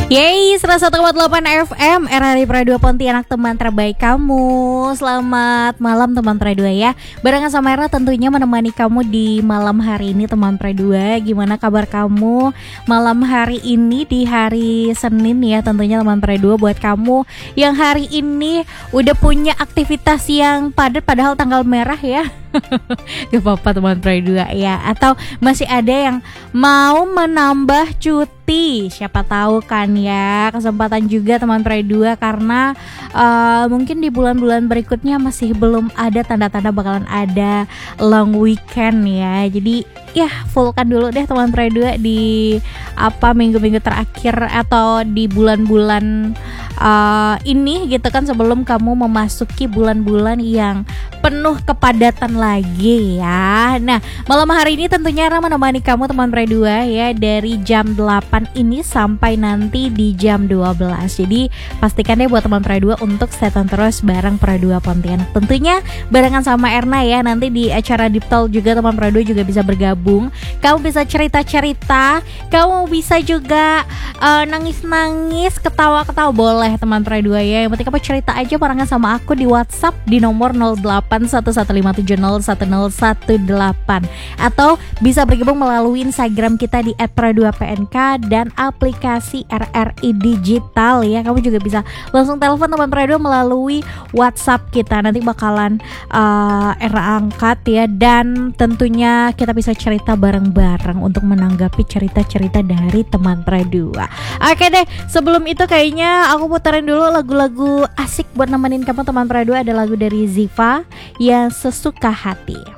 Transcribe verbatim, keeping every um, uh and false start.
Yeay, seratus satu koma delapan F M R R I Pro dua Pontianak, teman terbaik kamu. Selamat malam teman Pro dua ya. Barengan sama Era tentunya menemani kamu di malam hari ini teman Pro dua. Gimana kabar kamu malam hari ini di hari Senin ya tentunya teman Pro dua. Buat kamu yang hari ini udah punya aktivitas yang padat padahal tanggal merah ya. Gak apa-apa teman Pro dua ya. Atau masih ada yang mau menambah cuti, siapa tahu kan ya, kesempatan juga teman Pro dua. Karena uh, mungkin di bulan-bulan berikutnya masih belum ada tanda-tanda bakalan ada long weekend ya. Jadi ya fullkan dulu deh teman Pro dua di apa minggu-minggu terakhir atau di bulan-bulan uh, ini gitu kan, sebelum kamu memasuki bulan-bulan yang penuh kepadatan lagi ya. Nah, malam hari ini tentunya Ra menemani kamu teman Pro dua ya dari jam delapan ini sampai nanti di jam dua belas. Jadi pastikan deh buat teman Pro dua untuk stay tune terus bareng Pro dua Pontianak. Tentunya barengan sama Erna ya. Nanti di acara Deep Talk juga teman Pro dua juga bisa bergabung. Kamu bisa cerita-cerita, kamu bisa juga uh, nangis-nangis, ketawa-ketawa, boleh teman Pro dua ya. Yang penting kamu cerita aja barengan sama aku di WhatsApp di nomor nol delapan satu satu lima tujuh nol satu nol satu delapan, atau bisa bergabung melalui Instagram kita di et pro dua p n k dan aplikasi R R I Digital ya. Kamu juga bisa langsung telepon teman Pro dua melalui WhatsApp kita. Nanti bakalan uh, Era angkat ya, dan tentunya kita bisa cerita bareng-bareng untuk menanggapi cerita-cerita dari teman Pro dua. Oke deh, sebelum itu kayaknya aku puterin dulu lagu-lagu asik buat nemenin kamu teman Pro dua. Ada lagu dari Ziva yang Sesuka Hati.